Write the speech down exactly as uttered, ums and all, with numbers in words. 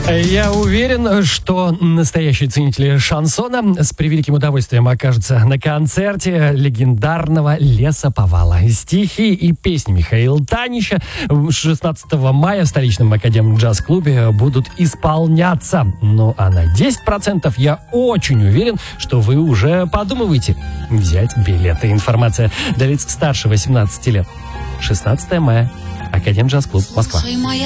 Я уверен, что настоящие ценители шансона с превеликим удовольствием окажутся на концерте легендарного Лесоповала. Стихи и песни Михаила Танича шестнадцатого мая в столичном Академ-джаз-клубе будут исполняться. Ну а на десять процентов я очень уверен, что вы уже подумываете взять билеты. Информация для лиц старше восемнадцати лет. шестнадцатого мая. Академ-джаз-клуб, Москва.